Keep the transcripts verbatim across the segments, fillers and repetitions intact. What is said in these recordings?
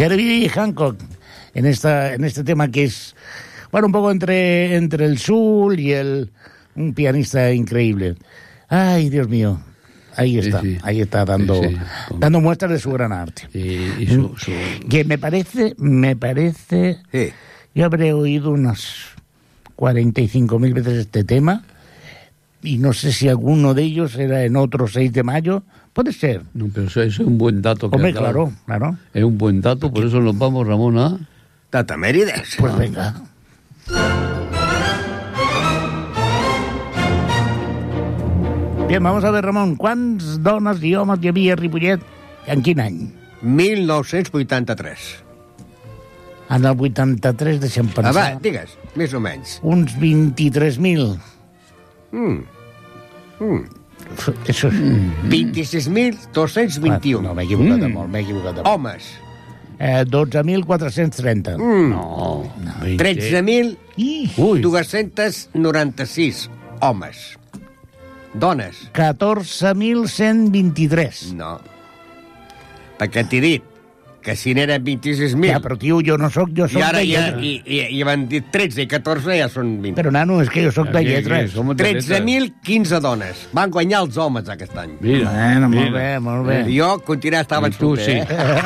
Herbie Hancock, en, esta, en este tema que es, bueno, un poco entre, entre el soul y el... un pianista increíble. Ay, Dios mío. Ahí está, sí, sí. ahí está dando, sí, sí. dando muestras de su gran arte. Y, y su, su... Que me parece, me parece... Sí. Yo habré oído unas cuarenta y cinco mil veces este tema y no sé si alguno de ellos era en otro seis de mayo. Puede ser. No, pero eso es un buen dato. Que Hombre, claro, claro. Es un buen dato, por eso nos vamos, Ramón, a... Datamèrides. Pues venga. Bien, vamos a ver, Ramon, quants dones i homes hi havia a Ripollet en quin any? mil nou-cents vuitanta-tres. En el vuitanta-tres, deixem pensar... Ah, va, digues, més o menys. Uns vint-i-tres mil. Mm. Mm. Eso és... Mm. vint-i-sis mil dos-cents vint-i-un. No, m'he equivocat mm. molt, m'he equivocat molt. Homes. Eh, dotze mil quatre-cents trenta. Mm. No. no. tretze mil dos-cents noranta-sis homes. Dones. catorze mil cent vint-i-tres. No. Perquè t'he dit que si n'eren vint-i-sis mil... Ja, però, tio, jo no soc... Jo soc I ara de ja, lletres. i, i, i van dir tretze i catorze, ja són vint. Però, nano, és que jo soc de lletres. tretze mil quinze dones. Van guanyar els homes aquest any. Mira, bueno, mira. molt bé, molt bé. Jo continuaré estava en tu, sí.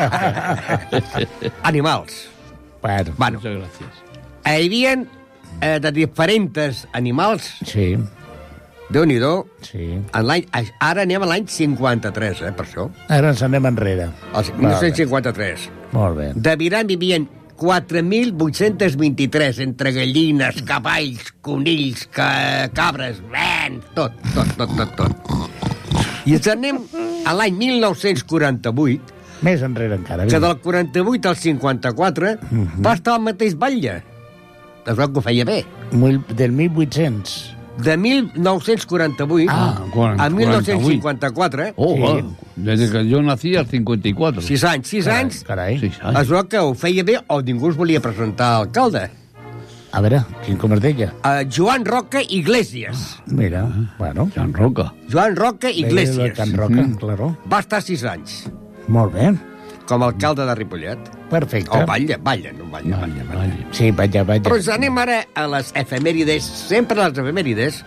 eh? Animals. Bueno, bueno. Muchas gracias. Hi havia eh, de diferents animals... Sí. Déu-n'hi-do. Sí. En l'any, ara anem a l'any cinquanta-tres, eh, per això. Ara ens anem enrere. El mil nou-cents cinquanta-tres. Molt bé. De Viram vivien quatre mil vuit-cents vint-i-tres, entre gallines, cavalls, conills, ca cabres, ben, tot, tot, tot, tot, tot. I ens anem a l'any mil nou-cents quaranta-vuit, més enrere encara. Que del quaranta-vuit al cinquanta-quatre uh -huh. va estar al mateix batlle. Es veu que ho feia bé. Del mil vuit-cents. De mil nou-cents quaranta-vuit ah, a mil nou-cents cinquanta-quatre... Oh, sí. Wow. Desde que jo nací al cinquanta-quatre. Sis anys, sis carai, anys. Carai. Sis anys. Es veu que ho feia bé o ningú es volia presentar a alcalde. A veure, quin com es deia? Uh, Joan Roca Iglesias. Mira, bueno. Joan Roca. Joan Roca Iglesias. Joan Roca, mm. claro. Va estar sis anys. Molt bé. Com a alcalde de Ripollet. Perfecte. O Batlle, Batlle, no Batlle. Batlle, Batlle. Sí, Batlle, Batlle. Però ens anem ara a les efemèrides, sempre a les efemèrides.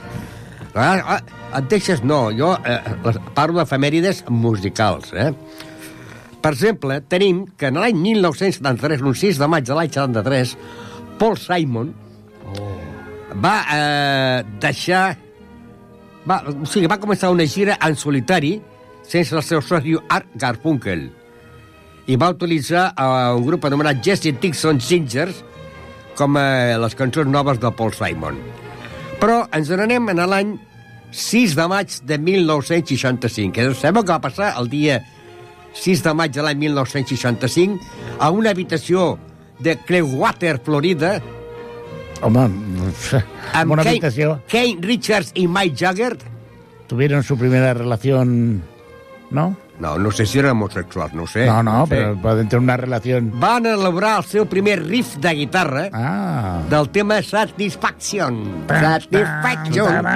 Ah, ah, et deixes? No, jo eh, parlo d'efemèrides musicals, eh? Per exemple, tenim que en l'any mil nou-cents setanta-tres, un sis de maig de l'any setanta-tres, Paul Simon oh. va eh, deixar... Va, o sigui, va començar una gira en solitari sense el seu soci Art Garfunkel i va utilitzar eh, un grup anomenat Jesse Dixon Singers com eh, les cançons noves de Paul Simon. Però ens n'anem en l'any sis de maig de mil nou-cents seixanta-cinc. Sabeu què va passar el dia sis de maig de l'any mil nou-cents seixanta-cinc a una habitació de Clearwater, Florida? Home, amb una Kane, habitació. Kane Richards i Mike Jagger. Tuvieron su primera relación, ¿no? No, no sé si eren homosexuals, no ho sé. No, no, no sé. però poden tenir una relació... Van elaborar el seu primer riff de guitarra ah. del tema Satisfaction. Satisfaction.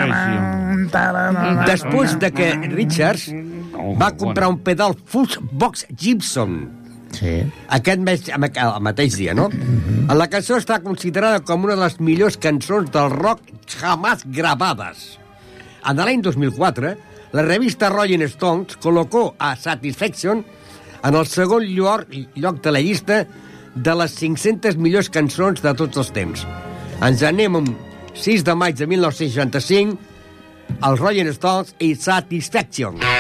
Després de que Richards va comprar un pedal Fuzzbox Gibson. Sí. Aquest mes, el mateix dia, no? Mm-hmm. La cançó està considerada com una de les millors cançons del rock jamás grabades. En l'any dos mil quatre, la revista Rolling Stones col·locó a Satisfaction en el segon lloc, lloc de la llista de les cinc-centes millors cançons de tots els temps. Ens anem amb sis de maig de mil nou-cents seixanta-cinc, els Rolling Stones i Satisfaction.